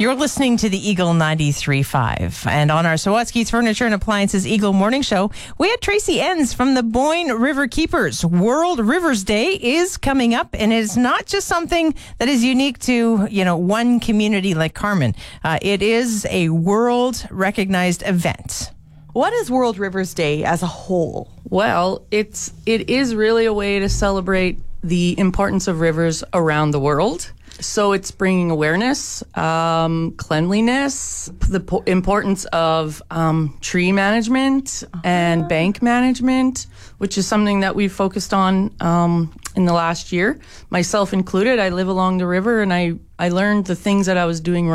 You're listening to the Eagle 93.5. And on our Sawatsky's Furniture and Appliances Eagle Morning Show, we had Tracy Enns from the Boyne River Keepers. World Rivers Day is coming up, and it's not just something that is unique to, one community like Carman. It is a world-recognized event. What is World Rivers Day as a whole? Well, it is really a way to celebrate the importance of rivers around the world. So it's bringing awareness, cleanliness, the importance of tree management and bank management, which is something that we've focused on in the last year. Myself included, I live along the river, and I learned the things that I was doing wrong